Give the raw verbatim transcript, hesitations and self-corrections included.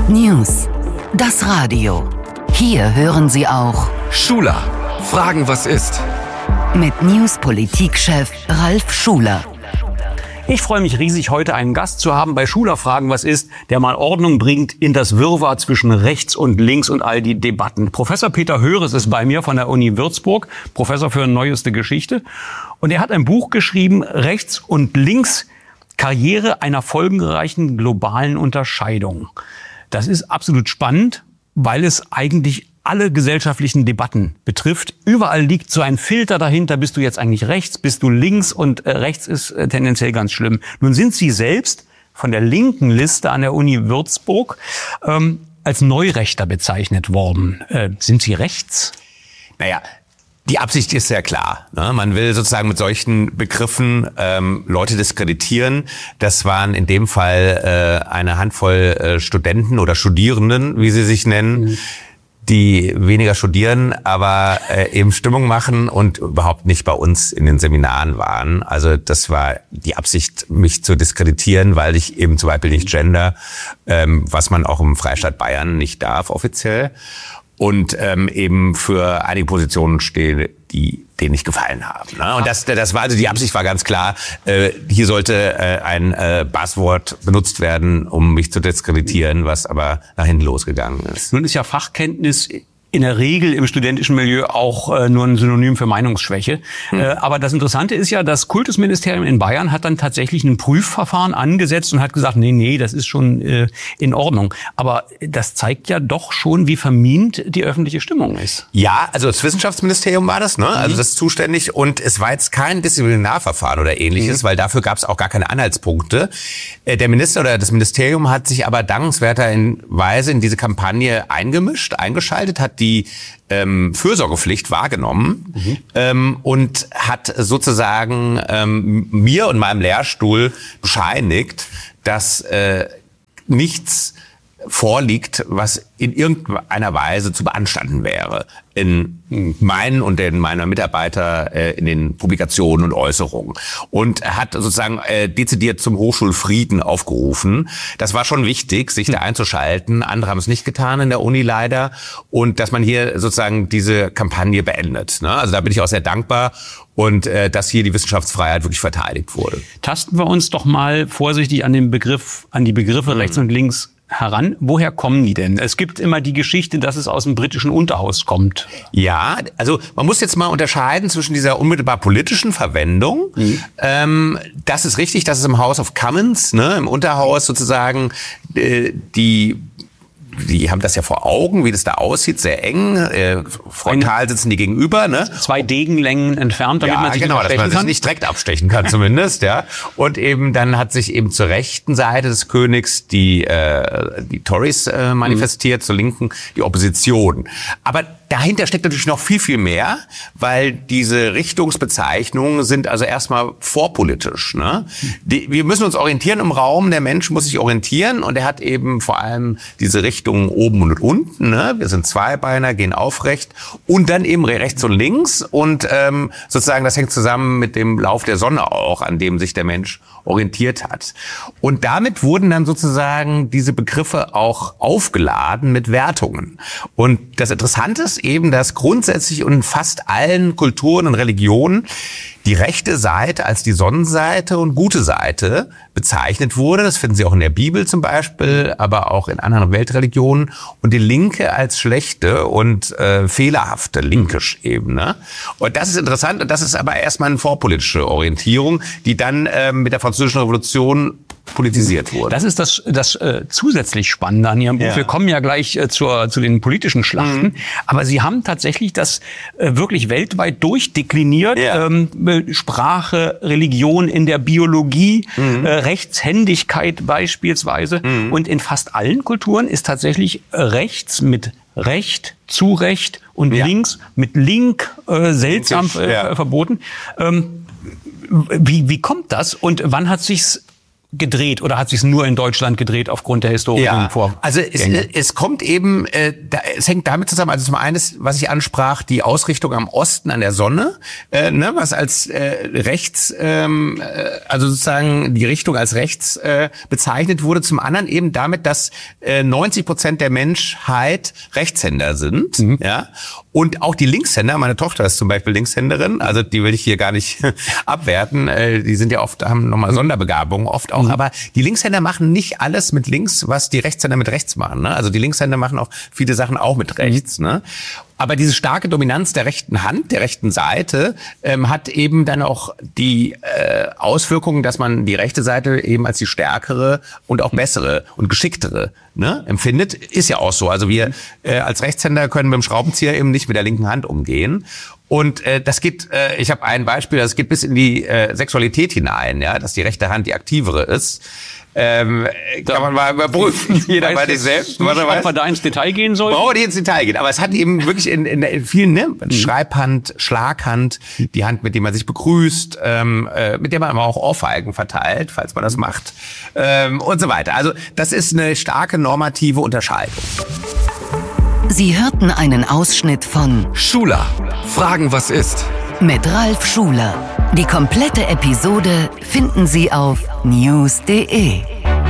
News. Das Radio. Hier hören Sie auch Schuler. Fragen, was ist? Mit News-Politik-Chef Ralf Schuler. Ich freue mich riesig, heute einen Gast zu haben bei Schuler Fragen, was ist, der mal Ordnung bringt in das Wirrwarr zwischen rechts und links und all die Debatten. Professor Peter Höres ist bei mir von der Uni Würzburg, Professor für neueste Geschichte. Und er hat ein Buch geschrieben, Rechts und Links, Karriere einer folgenreichen globalen Unterscheidung. Das ist absolut spannend, weil es eigentlich alle gesellschaftlichen Debatten betrifft. Überall liegt so ein Filter dahinter. Bist du jetzt eigentlich rechts? Bist du links? Und äh, rechts ist äh, tendenziell ganz schlimm. Nun sind Sie selbst von der linken Liste an der Uni Würzburg ähm, als Neurechter bezeichnet worden. Äh, sind Sie rechts? Naja, die Absicht ist sehr klar. Ne? Man will sozusagen mit solchen Begriffen ähm, Leute diskreditieren. Das waren in dem Fall äh, eine Handvoll äh, Studenten oder Studierenden, wie sie sich nennen, mhm. die weniger studieren, aber äh, eben Stimmung machen und überhaupt nicht bei uns in den Seminaren waren. Also das war die Absicht, mich zu diskreditieren, weil ich eben zum Beispiel nicht gender, ähm, was man auch im Freistaat Bayern nicht darf offiziell. Und ähm, eben für einige Positionen stehe, die denen nicht gefallen haben. Ne? Und das, das war also die Absicht war ganz klar. Äh, hier sollte äh, ein äh, Buzzword benutzt werden, um mich zu diskreditieren, was aber nach hinten losgegangen ist. Nun ist ja Fachkenntnis in der Regel im studentischen Milieu auch äh, nur ein Synonym für Meinungsschwäche. Hm. Äh, aber das Interessante ist ja, das Kultusministerium in Bayern hat dann tatsächlich ein Prüfverfahren angesetzt und hat gesagt, nee, nee, das ist schon äh, in Ordnung. Aber das zeigt ja doch schon, wie vermint die öffentliche Stimmung ist. Ja, also das Wissenschaftsministerium war das, ne? Mhm. Also das ist zuständig. Und es war jetzt kein Disziplinarverfahren oder ähnliches, mhm. weil dafür gab es auch gar keine Anhaltspunkte. Äh, der Minister oder das Ministerium hat sich aber dankenswerterweise in diese Kampagne eingemischt, eingeschaltet, hat die ähm, Fürsorgepflicht wahrgenommen mhm. ähm, und hat sozusagen ähm, mir und meinem Lehrstuhl bescheinigt, dass äh, nichts vorliegt, was in irgendeiner Weise zu beanstanden wäre in meinen und in meiner Mitarbeiter äh, in den Publikationen und Äußerungen. Und hat sozusagen äh, dezidiert zum Hochschulfrieden aufgerufen. Das war schon wichtig, sich da einzuschalten. Andere haben es nicht getan in der Uni leider. Und dass man hier sozusagen diese Kampagne beendet. Ne? Also da bin ich auch sehr dankbar. Und äh, dass hier die Wissenschaftsfreiheit wirklich verteidigt wurde. Tasten wir uns doch mal vorsichtig an den Begriff, an die Begriffe mhm. rechts und links heran. Woher kommen die denn? Es gibt immer die Geschichte, dass es aus dem britischen Unterhaus kommt. Ja, also man muss jetzt mal unterscheiden zwischen dieser unmittelbar politischen Verwendung. Mhm. Ähm, das ist richtig, dass es im House of Commons, ne, im Unterhaus sozusagen äh, die Die haben das ja vor Augen, wie das da aussieht, sehr eng. Äh, frontal sitzen die gegenüber, ne? Zwei Degenlängen entfernt, damit ja, man sich genau, nicht dass man sich kann. nicht direkt abstechen kann, zumindest, ja. Und eben dann hat sich eben zur rechten Seite des Königs die äh, die Tories äh, manifestiert, mhm. zur linken die Opposition. Aber dahinter steckt natürlich noch viel, viel mehr, weil diese Richtungsbezeichnungen sind also erstmal vorpolitisch. Ne? Die, wir müssen uns orientieren im Raum, der Mensch muss sich orientieren und er hat eben vor allem diese Richtungen oben und unten. Ne? Wir sind Zweibeiner, gehen aufrecht und dann eben rechts und links und ähm, sozusagen das hängt zusammen mit dem Lauf der Sonne auch, an dem sich der Mensch orientiert hat. Und damit wurden dann sozusagen diese Begriffe auch aufgeladen mit Wertungen. Und das Interessante ist eben, dass grundsätzlich und in fast allen Kulturen und Religionen die rechte Seite als die Sonnenseite und gute Seite bezeichnet wurde. Das finden Sie auch in der Bibel zum Beispiel, aber auch in anderen Weltreligionen. Und die linke als schlechte und äh, fehlerhafte, linkisch eben. Ne? Und das ist interessant. Und das ist aber erstmal eine vorpolitische Orientierung, die dann äh, mit der Französischen Revolution politisiert wurde. Das ist das, das äh, zusätzlich Spannende an Ihrem Buch. Ja. Wir kommen ja gleich äh, zur, zu den politischen Schlachten. Mhm. Aber Sie haben tatsächlich das äh, wirklich weltweit durchdekliniert. Ja. Ähm, Sprache, Religion in der Biologie, mhm. äh, Rechtshändigkeit beispielsweise. Mhm. Und in fast allen Kulturen ist tatsächlich rechts mit Recht, zu Recht und ja. links mit Link äh, seltsam äh, ja. verboten. Ähm, wie, wie kommt das und wann hat sich's gedreht oder hat sich nur in Deutschland gedreht aufgrund der historischen Ja, Vorgänge? also es, es kommt eben, äh, da, es hängt damit zusammen, also zum einen ist, was ich ansprach, die Ausrichtung am Osten an der Sonne, äh, ne, was als äh, rechts, ähm, äh, also sozusagen die Richtung als rechts äh, bezeichnet wurde, zum anderen eben damit, dass äh, neunzig Prozent der Menschheit Rechtshänder sind, mhm. ja, und auch die Linkshänder, meine Tochter ist zum Beispiel Linkshänderin, also die will ich hier gar nicht abwerten, äh, die sind ja oft, haben nochmal Sonderbegabungen, oft auch, mhm. aber die Linkshänder machen nicht alles mit links, was die Rechtshänder mit rechts machen, ne? Also die Linkshänder machen auch viele Sachen auch mit rechts, ne? Aber diese starke Dominanz der rechten Hand, der rechten Seite, ähm, hat eben dann auch die äh, Auswirkungen, dass man die rechte Seite eben als die stärkere und auch bessere und geschicktere, ne, empfindet. Ist ja auch so. Also wir äh, als Rechtshänder können mit dem Schraubenzieher eben nicht mit der linken Hand umgehen. Und äh, das geht, äh, ich habe ein Beispiel, das geht bis in die äh, Sexualität hinein, ja, dass die rechte Hand die aktivere ist. Ähm, kann man mal überprüfen. Jeder bei sich selbst. Nicht, ob wir da ins Detail gehen sollen? Brauchen wir nicht ins Detail gehen. Aber es hat eben wirklich in, in, in vielen, ne? Mhm. Schreibhand, Schlaghand, die Hand, mit der man sich begrüßt, ähm, äh, mit der man aber auch Ohrfeigen verteilt, falls man das macht, ähm, und so weiter. Also das ist eine starke normative Unterscheidung. Sie hörten einen Ausschnitt von Schula. Fragen, was ist? mit Ralf Schuler. Die komplette Episode finden Sie auf news punkt de.